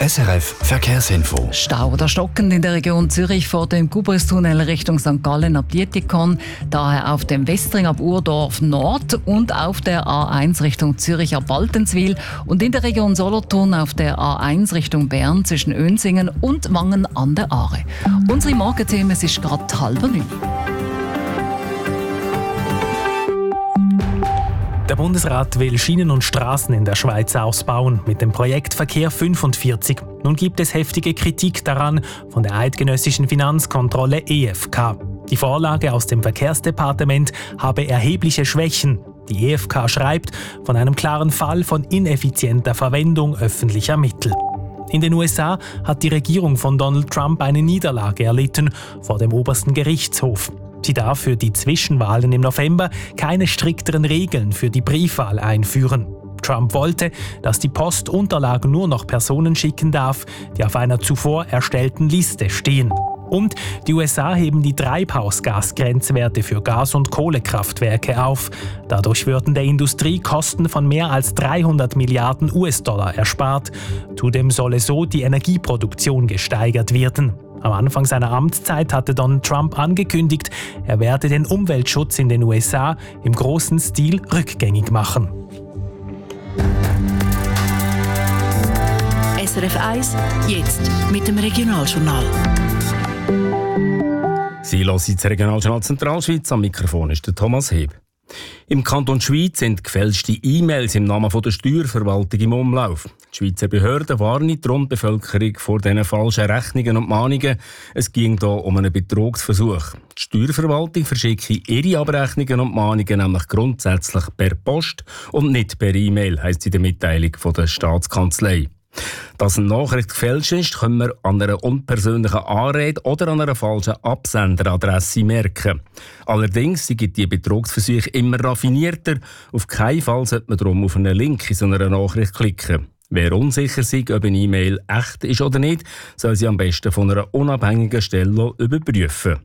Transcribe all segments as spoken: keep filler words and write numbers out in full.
S R F Verkehrsinfo. Stau oder stockend in der Region Zürich vor dem Gubristunnel Richtung Sankt Gallen ab Dietikon, daher auf dem Westring ab Urdorf Nord und auf der A eins Richtung Zürich ab Baltenswil und in der Region Solothurn auf der A eins Richtung Bern zwischen Önsingen und Wangen an der Aare. Unsere Morgenthemen, es ist gerade halb neun. Der Bundesrat will Schienen und Straßen in der Schweiz ausbauen mit dem Projekt Verkehr fünfundvierzig. Nun gibt es heftige Kritik daran von der eidgenössischen Finanzkontrolle E F K. Die Vorlage aus dem Verkehrsdepartement habe erhebliche Schwächen. Die E F K schreibt von einem klaren Fall von ineffizienter Verwendung öffentlicher Mittel. In den U S A hat die Regierung von Donald Trump eine Niederlage erlitten vor dem obersten Gerichtshof. Sie darf für die Zwischenwahlen im November keine strikteren Regeln für die Briefwahl einführen. Trump wollte, dass die Post Unterlagen nur noch Personen schicken darf, die auf einer zuvor erstellten Liste stehen. Und die U S A heben die Treibhausgasgrenzwerte für Gas- und Kohlekraftwerke auf. Dadurch würden der Industrie Kosten von mehr als dreihundert Milliarden U S-Dollar erspart. Zudem solle so die Energieproduktion gesteigert werden. Am Anfang seiner Amtszeit hatte Donald Trump angekündigt, er werde den Umweltschutz in den U S A im großen Stil rückgängig machen. S R F eins, jetzt mit dem Regionaljournal. Sie hören das Regionaljournal Zentralschweiz. Am Mikrofon ist der Thomas Heb. Im Kanton Schwyz sind gefälschte E-Mails im Namen der Steuerverwaltung im Umlauf. Die Schweizer Behörden warnen die Bevölkerung vor diesen falschen Rechnungen und Mahnungen. Es ging hier um einen Betrugsversuch. Die Steuerverwaltung verschickt ihre Abrechnungen und Mahnungen nämlich grundsätzlich per Post und nicht per E-Mail, heisst es in der Mitteilung von der Staatskanzlei. Dass eine Nachricht gefälscht ist, können wir an einer unpersönlichen Anrede oder an einer falschen Absenderadresse merken. Allerdings sind die Betrugsversuche immer raffinierter. Auf keinen Fall sollte man darum auf einen Link in so einer Nachricht klicken. Wer unsicher ist, ob eine E-Mail echt ist oder nicht, soll sie am besten von einer unabhängigen Stelle überprüfen.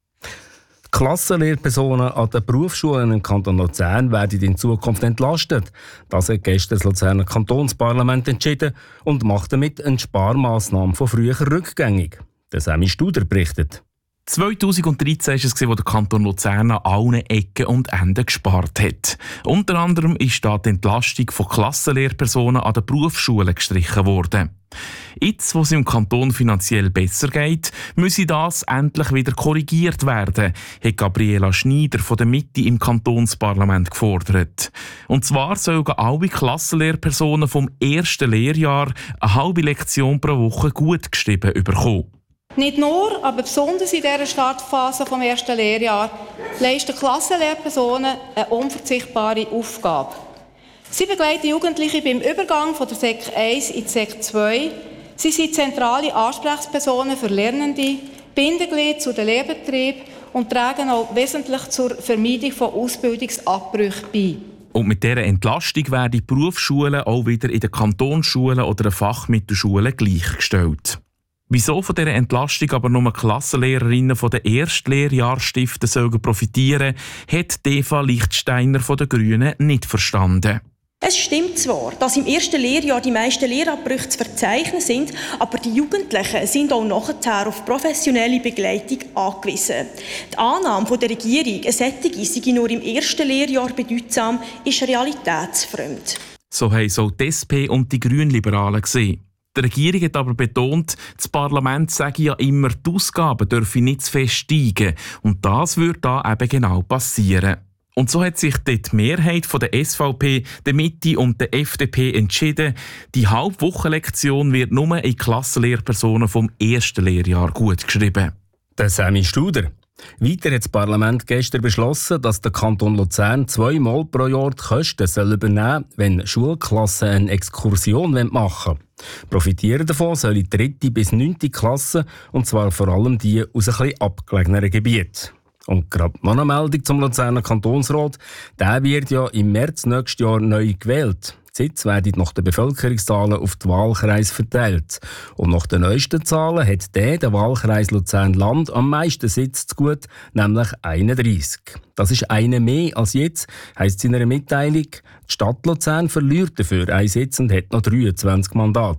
Die Klassenlehrpersonen an den Berufsschulen im Kanton Luzern werden in Zukunft entlastet. Das hat gestern das Luzerner Kantonsparlament entschieden und macht damit eine Sparmaßnahme von früher rückgängig. Der Sammy Studer berichtet. zweitausenddreizehn war es, wo der Kanton Luzern an allen Ecken und Enden gespart hat. Unter anderem ist da die Entlastung von Klassenlehrpersonen an den Berufsschulen gestrichen worden. Jetzt, wo es im Kanton finanziell besser geht, müsse das endlich wieder korrigiert werden, hat Gabriela Schneider von der Mitte im Kantonsparlament gefordert. Und zwar sollen alle Klassenlehrpersonen vom ersten Lehrjahr eine halbe Lektion pro Woche gut geschrieben bekommen. Nicht nur, aber besonders in dieser Startphase des ersten Lehrjahres leisten Klassenlehrpersonen eine unverzichtbare Aufgabe. Sie begleiten Jugendliche beim Übergang von der Sek eins in die Sek zwei. Sie sind zentrale Ansprechpersonen für Lernende, Bindeglied zu den Lehrbetrieben und tragen auch wesentlich zur Vermeidung von Ausbildungsabbrüchen bei. Und mit dieser Entlastung werden die Berufsschulen auch wieder in den Kantonsschulen oder den Fachmittelschulen gleichgestellt. Wieso von dieser Entlastung aber nur Klassenlehrerinnen von den Erstlehrjahrstiften sollen profitieren, hat Eva Lichtsteiner von den Grünen nicht verstanden. Es stimmt zwar, dass im ersten Lehrjahr die meisten Lehrabbrüche zu verzeichnen sind, aber die Jugendlichen sind auch nachher auf professionelle Begleitung angewiesen. Die Annahme der Regierung, eine solche sei nur im ersten Lehrjahr bedeutsam, ist realitätsfremd. So haben es auch die S P und die Grünliberalen gesehen. Die Regierung hat aber betont, das Parlament sage ja immer, die Ausgaben dürfen nicht zu fest steigen. Und das würde da eben genau passieren. Und so hat sich dort die Mehrheit von der S V P, der Mitte und der F D P entschieden, die Halbwochenlektion wird nur in Klassenlehrpersonen vom ersten Lehrjahr gut geschrieben. Der Sammy Studer. Weiter hat das Parlament gestern beschlossen, dass der Kanton Luzern zweimal pro Jahr die Kosten soll übernehmen soll, wenn Schulklassen eine Exkursion machen wollen. Profitieren davon sollen die dritte bis neunte Klasse, und zwar vor allem die aus ein bisschen abgelegeneren Gebieten. Und gerade noch eine Meldung zum Luzerner Kantonsrat. Der wird ja im März nächstes Jahr neu gewählt. Die Sitze werden nach den Bevölkerungszahlen auf die Wahlkreise verteilt. Und nach den neuesten Zahlen hat der, der Wahlkreis Luzern-Land am meisten Sitze zu gut, nämlich einunddreissig. Das ist eine mehr als jetzt, heisst es in einer Mitteilung. Die Stadt Luzern verliert dafür einen Sitz und hat noch dreiundzwanzig Mandate.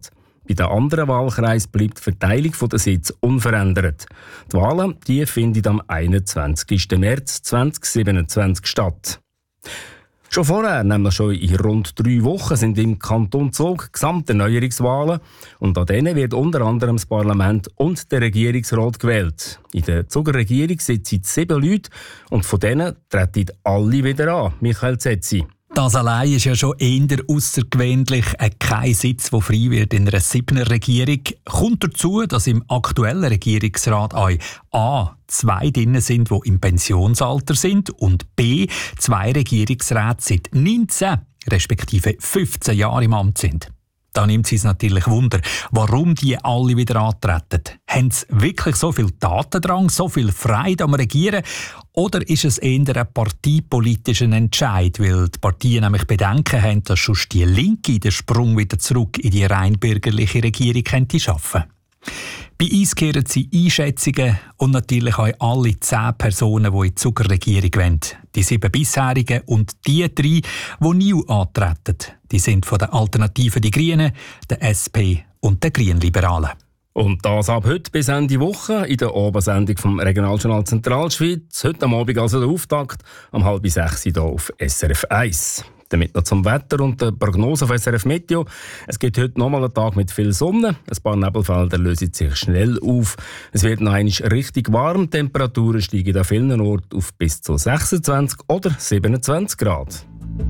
Bei den anderen Wahlkreisen bleibt die Verteilung der Sitze unverändert. Die Wahlen die finden am einundzwanzigsten März zweitausendsiebenundzwanzig statt. Schon vorher, nämlich schon in rund drei Wochen, sind im Kanton Zug Gesamterneuerungswahlen und an denen wird unter anderem das Parlament und der Regierungsrat gewählt. In der Zuger Regierung sitzen sieben Leute und von denen treten alle wieder an. Michael Zetzi. Das allein ist ja schon eher außergewöhnlich. Kein Sitz, der frei wird in einer siebener Regierung. Kommt dazu, dass im aktuellen Regierungsrat auch A. zwei drin sind, die im Pensionsalter sind und B. zwei Regierungsräte seit neunzehn respektive fünfzehn Jahren im Amt sind. Da nimmt es uns natürlich Wunder, warum die alle wieder antreten. Haben sie wirklich so viel Tatendrang, so viel Freude am Regieren? Oder ist es eher ein parteipolitischer Entscheid, weil die Parteien nämlich Bedenken haben, dass schon die Linke den Sprung wieder zurück in die rein bürgerliche Regierung könnte schaffen? Bei uns kehren sie Einschätzungen und natürlich auch alle zehn Personen, die in die Zuckerregierung wollen. Die sieben bisherigen und die drei, die neu antreten. Die sind von den Alternativen die Grünen, der S P und der Grünliberalen. Und das ab heute bis Ende Woche in der Obersendung vom Regionaljournal Zentralschweiz. Heute am Abend also der Auftakt, um halb sechs hier auf S R F eins. Damit noch zum Wetter und der Prognose auf S R F Meteo. Es gibt heute nochmal einen Tag mit viel Sonne. Ein paar Nebelfelder lösen sich schnell auf. Es wird noch einmal richtig warm. Die Temperaturen steigen an vielen Orten auf bis zu sechsundzwanzig oder siebenundzwanzig Grad.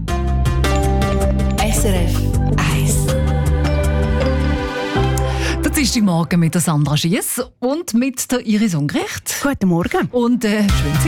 S R F eins. Das ist die Morgen mit der Sandra Schiess und mit der Iris Ungericht. Guten Morgen. Und äh, schön